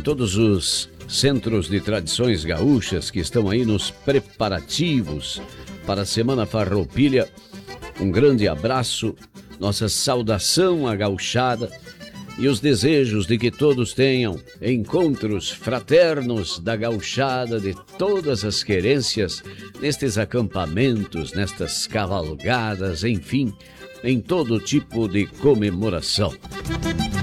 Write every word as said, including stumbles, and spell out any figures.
todos os centros de tradições gaúchas que estão aí nos preparativos para a Semana Farroupilha. Um grande abraço, nossa saudação à gauchada e os desejos de que todos tenham encontros fraternos da gauchada de todas as querências nestes acampamentos, nestas cavalgadas, enfim, em todo tipo de comemoração.